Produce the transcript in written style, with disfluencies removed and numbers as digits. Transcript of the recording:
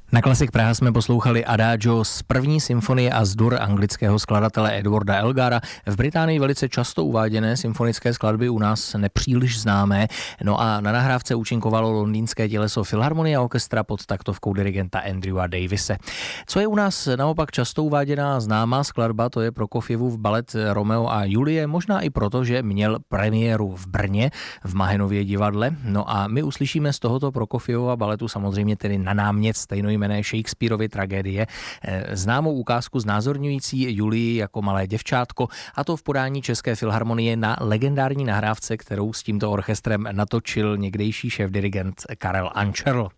Na Klasik Praha jsme poslouchali Adagio z první symfonie As-Dur anglického skladatele Edwarda Elgara. V Británii velice často uváděné symfonické skladby, u nás nepříliš známé. No a na nahrávce účinkovalo londýnské těleso Philharmonia Orchestra pod taktovkou dirigenta Andrewa Davise. Co je u nás naopak často uváděná známá skladba, to je Prokofjevův balet Romeo a Julie, možná i proto, že měl premiéru v Brně v Mahenově divadle. No a my uslyšíme z tohoto Prokofjevova baletu samozřejmě tedy na námět stejnojmenné Shakespeareovy tragédie známou ukázku znázorňující Julii jako malé děvčátko, a to v podání České filharmonie na legendární nahrávce, kterou s tímto orchestrem natočil někdejší šéfdirigent Karel Ančerl.